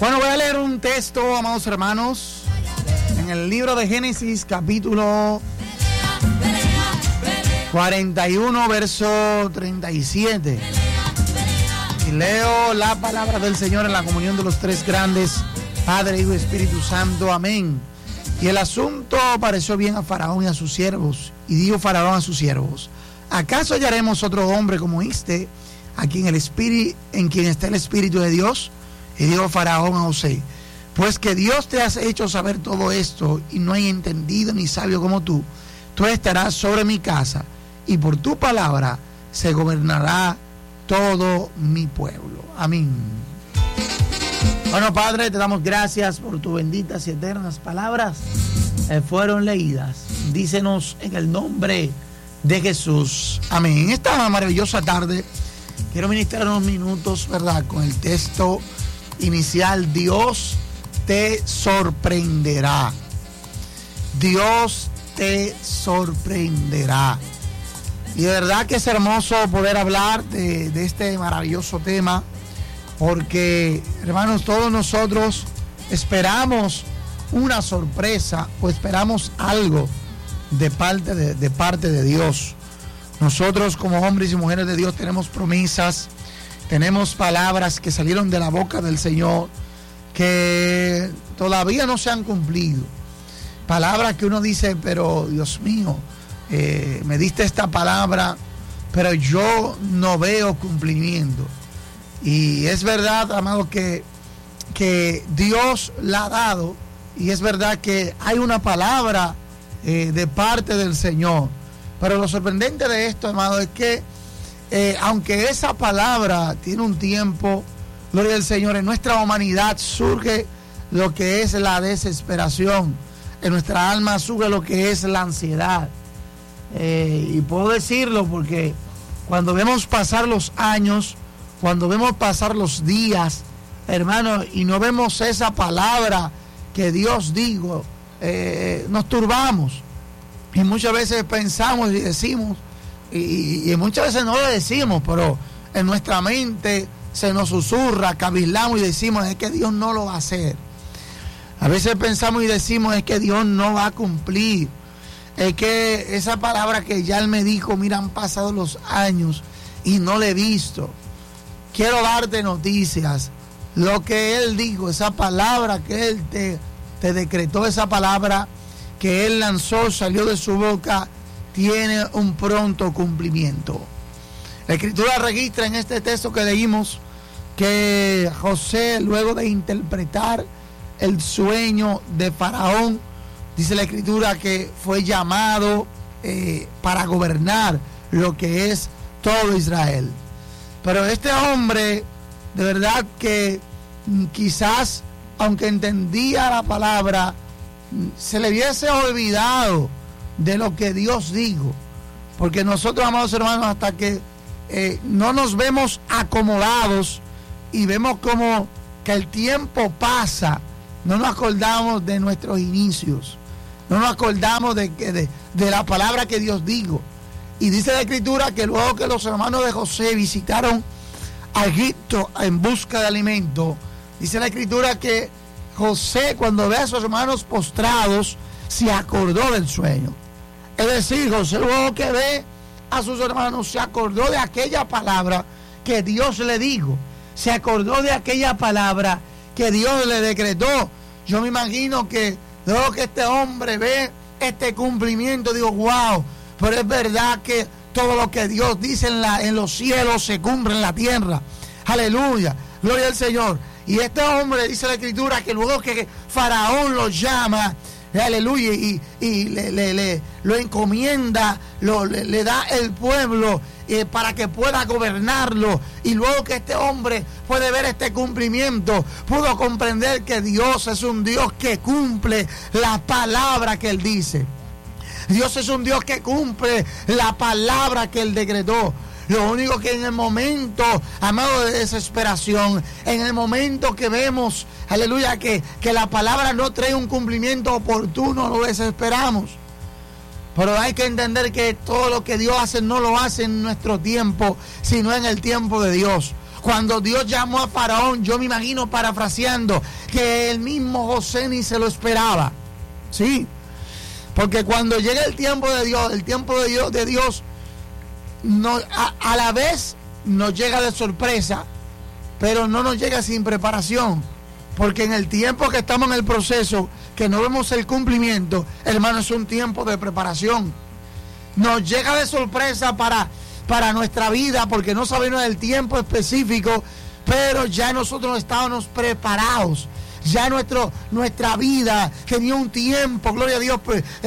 Bueno, voy a leer un texto, amados hermanos, en el libro de Génesis, capítulo 41, verso 37. Y leo la palabra del Señor en la comunión de los tres grandes, Padre, Hijo y Espíritu Santo. Amén. Y el asunto pareció bien a Faraón y a sus siervos. Y dijo Faraón a sus siervos: ¿acaso hallaremos otro hombre como este, aquí en quien está el Espíritu de Dios? Y dijo Faraón a José: pues que Dios te has hecho saber todo esto, y no hay entendido ni sabio como tú estarás sobre mi casa, y por tu palabra se gobernará todo mi pueblo. Amén. Bueno, Padre, te damos gracias por tus benditas y eternas palabras que fueron leídas. Dícenos en el nombre de Jesús. Amén. En esta maravillosa tarde quiero ministrar unos minutos, ¿verdad?, con el texto inicial: Dios te sorprenderá. Dios te sorprenderá. Y de verdad que es hermoso poder hablar de este maravilloso tema, porque, hermanos, todos nosotros esperamos una sorpresa o esperamos algo de parte de Dios. Nosotros, como hombres y mujeres de Dios, tenemos promesas, tenemos palabras que salieron de la boca del Señor que todavía no se han cumplido. Palabras que uno dice: pero Dios mío, me diste esta palabra, pero yo no veo cumplimiento. Y es verdad, amado, que Dios la ha dado, y es verdad que hay una palabra de parte del Señor. Pero lo sorprendente de esto, amado, es que aunque esa palabra tiene un tiempo, gloria al Señor, en nuestra humanidad surge lo que es la desesperación. En nuestra alma surge lo que es la ansiedad. Y puedo decirlo porque cuando vemos pasar los años, cuando vemos pasar los días, hermanos, y no vemos esa palabra que Dios dijo, nos turbamos. Y muchas veces pensamos y decimos, y muchas veces no lo decimos, pero en nuestra mente se nos susurra, cavilamos y decimos: es que Dios no lo va a hacer. A veces pensamos y decimos: es que Dios no va a cumplir. Es que esa palabra que ya Él me dijo, mira, han pasado los años y no le he visto. Quiero darte noticias. Lo que Él dijo, esa palabra que Él te decretó, esa palabra que Él lanzó, salió de su boca, tiene un pronto cumplimiento. La Escritura registra en este texto que leímos que José, luego de interpretar el sueño de Faraón, dice la Escritura que fue llamado para gobernar lo que es todo Israel. Pero este hombre, de verdad que quizás, aunque entendía la palabra, se le hubiese olvidado de lo que Dios dijo. Porque nosotros, amados hermanos, hasta que no nos vemos acomodados y vemos como que el tiempo pasa, no nos acordamos de nuestros inicios, no nos acordamos de la palabra que Dios dijo. Y dice la Escritura que luego que los hermanos de José visitaron a Egipto en busca de alimento, dice la Escritura que José, cuando ve a sus hermanos postrados, se acordó del sueño. Es decir, José, luego que ve a sus hermanos, se acordó de aquella palabra que Dios le dijo, se acordó de aquella palabra que Dios le decretó. Yo me imagino que luego que este hombre ve este cumplimiento, digo: wow, pero es verdad que todo lo que Dios dice en los cielos se cumple en la tierra. Aleluya, gloria al Señor. Y este hombre, dice la Escritura, que luego que Faraón lo llama, aleluya, y lo encomienda, le da el pueblo para que pueda gobernarlo. Y luego que este hombre puede ver este cumplimiento, pudo comprender que Dios es un Dios que cumple la palabra que Él dice. Dios es un Dios que cumple la palabra que Él decretó. Lo único que en el momento, amado, de desesperación, en el momento que vemos, aleluya, que la palabra no trae un cumplimiento oportuno, lo desesperamos. Pero hay que entender que todo lo que Dios hace no lo hace en nuestro tiempo, sino en el tiempo de Dios. Cuando Dios llamó a Faraón, yo me imagino parafraseando, que el mismo José ni se lo esperaba. Sí, porque cuando llega el tiempo de Dios, no, a la vez nos llega de sorpresa, pero no nos llega sin preparación. Porque en el tiempo que estamos en el proceso, que no vemos el cumplimiento, hermano, es un tiempo de preparación. Nos llega de sorpresa para nuestra vida, porque no sabemos el tiempo específico, pero ya nosotros estábamos preparados. Ya nuestra vida tenía un tiempo, gloria a Dios,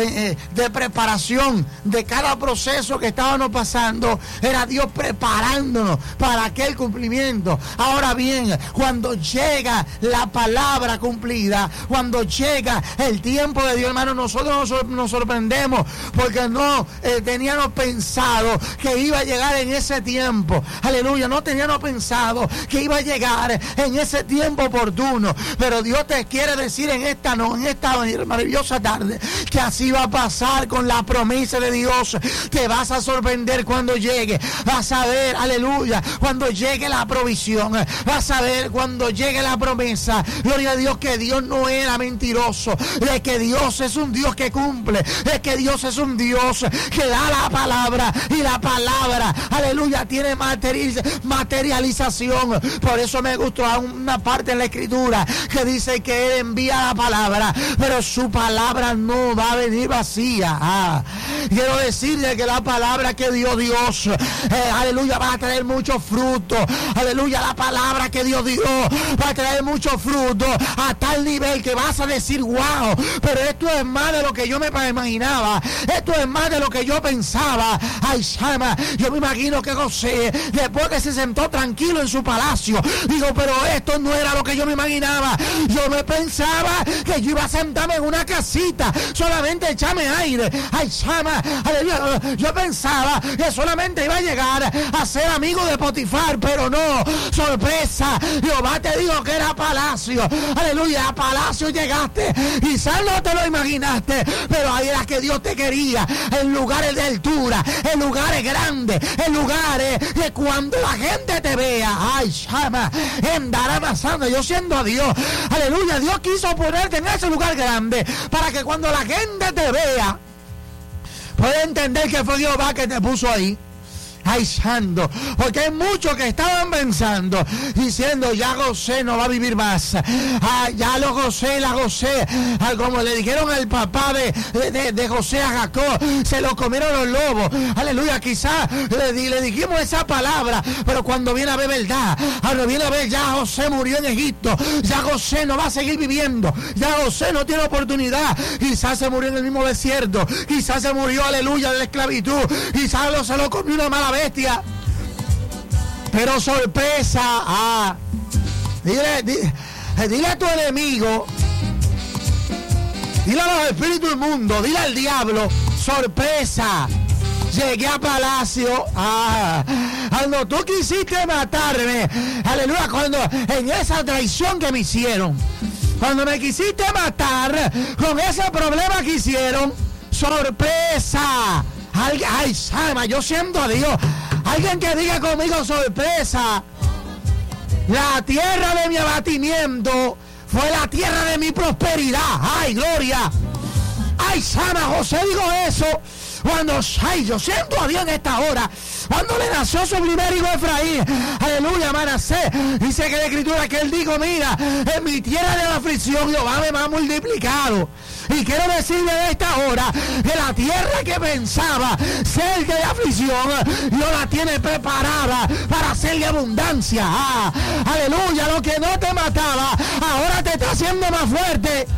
de preparación de cada proceso que estábamos pasando. Era Dios preparándonos para aquel cumplimiento. Ahora bien, cuando llega la palabra cumplida, cuando llega el tiempo de Dios, hermano, nosotros nos sorprendemos porque no teníamos pensado que iba a llegar en ese tiempo. Aleluya, no teníamos pensado que iba a llegar en ese tiempo oportuno. Pero Dios te quiere decir en esta maravillosa tarde que así va a pasar con la promesa de Dios. Te vas a sorprender cuando llegue. Vas a ver, aleluya, cuando llegue la provisión. Vas a ver cuando llegue la promesa. Gloria a Dios, que Dios no era mentiroso. De que Dios es un Dios que cumple. De que Dios es un Dios que da la palabra. Y la palabra, aleluya, tiene materialización. Por eso me gustó una parte en la Escritura que dice que Él envía la palabra, pero su palabra no va a venir vacía. Quiero decirle que la palabra que dio Dios, aleluya, va a traer mucho fruto. Aleluya, la palabra que Dios dio va a traer mucho fruto a tal nivel que vas a decir, wow, pero esto es más de lo que yo me imaginaba. Esto es más de lo que yo pensaba. Ay, Shama, yo me imagino que José, después que se sentó tranquilo en su palacio, digo, pero esto no era lo que yo me imaginaba. Yo me pensaba que yo iba a sentarme en una casita, solamente echarme aire. Ay, Shama, aleluya. Yo pensaba que solamente iba a llegar a ser amigo de Potifar, pero no. Sorpresa, Jehová te dijo que era palacio. Aleluya, a palacio llegaste. Quizás no te lo imaginaste, pero ahí era que Dios te quería. En lugares de altura, en lugares grandes, en lugares que cuando la gente te vea, ay, Shama, andará pasando. Yo siendo a Dios, aleluya, Dios quiso ponerte en ese lugar grande para que cuando la gente te vea pueda entender que fue Jehová que te puso ahí. Ay, santo, porque hay muchos que estaban pensando, diciendo, ya José no va a vivir más. Ya la José, como le dijeron al papá de José a Jacob, se lo comieron los lobos. Aleluya, quizás le dijimos esa palabra, pero cuando viene a ver verdad, cuando viene a ver, ya José murió en Egipto, ya José no va a seguir viviendo, ya José no tiene oportunidad. Quizás se murió en el mismo desierto, quizás se murió, aleluya, de la esclavitud, quizás se lo comió una mala bestia. Pero sorpresa, dile a tu enemigo, dile a los espíritus inmundos, dile al diablo, sorpresa, llegué a palacio. Cuando tú quisiste matarme, aleluya, cuando en esa traición que me hicieron, cuando me quisiste matar con ese problema que hicieron, sorpresa. Ay, Salma, yo siento a Dios. Alguien que diga conmigo, sorpresa. La tierra de mi abatimiento fue la tierra de mi prosperidad. Ay, gloria. Ay, Salma, José dijo eso cuando, ay, yo siento a Dios en esta hora. Cuando le nació su primer hijo Efraín, aleluya, Manasés, dice que la Escritura que él dijo, mira, en mi tierra de la aflicción Jehová me ha multiplicado. Y quiero decirle de esta hora que la tierra que pensaba ser de aflicción, Dios la tiene preparada para hacerle abundancia. Aleluya, lo que no te mataba, ahora te está haciendo más fuerte.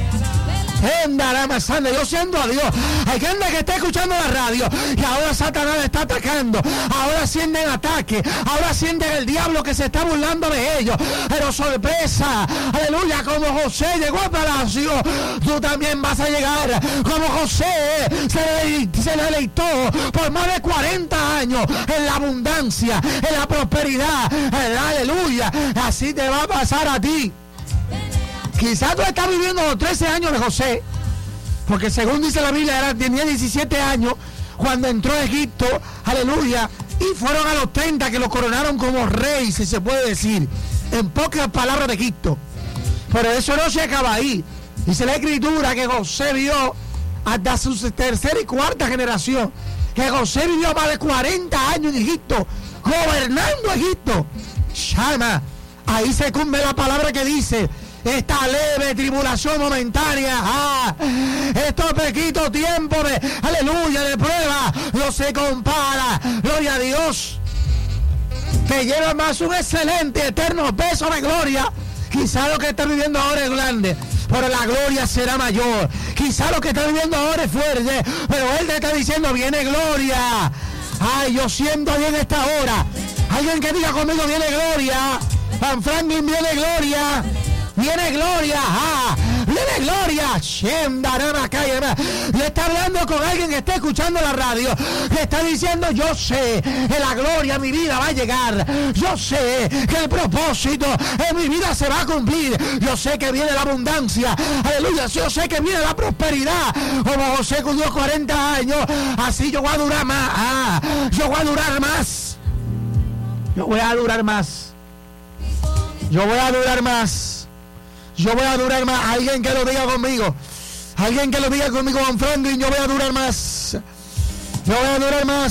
Yo siendo a Dios. Hay gente que está escuchando la radio y ahora Satanás está atacando. Ahora sienten ataque. Ahora sienten el diablo que se está burlando de ellos. Pero sorpresa, aleluya, como José llegó al palacio, tú también vas a llegar. Como José se deleitó por más de 40 años en la abundancia, en la prosperidad. Aleluya, así te va a pasar a ti. Quizás tú estás viviendo los 13 años de José, porque según dice la Biblia, tenía 17 años cuando entró a Egipto, aleluya, Y fueron a los 30 que lo coronaron como rey, si se puede decir, en pocas palabras, de Egipto. Pero eso no se acaba ahí. Dice la Escritura que José vio hasta su tercera y cuarta generación, que José vivió más de 40 años en Egipto, gobernando Egipto. Shama, ahí se cumple la palabra que dice: esta leve tribulación momentánea, estos pequitos tiempos de, aleluya, de prueba, no se compara, gloria a Dios, que lleva más un excelente, eterno peso de gloria. Quizá lo que está viviendo ahora es grande, pero la gloria será mayor. Quizá lo que está viviendo ahora es fuerte, pero Él te está diciendo: viene gloria. Ay, yo siento bien esta hora. Alguien que diga conmigo: viene gloria. Van Franklin, viene gloria. Viene gloria, viene gloria. Y está hablando con alguien que está escuchando la radio, que está diciendo: yo sé que la gloria en mi vida va a llegar. Yo sé que el propósito en mi vida se va a cumplir. Yo sé que viene la abundancia. Aleluya. Yo sé que viene la prosperidad. Como José cumplió 40 años, así yo voy a durar más. Yo voy a durar más. Yo voy a durar más. Yo voy a durar más. Yo voy a durar más. Alguien que lo diga conmigo. Alguien que lo diga conmigo, Van Franklin. Yo voy a durar más. Yo voy a durar más.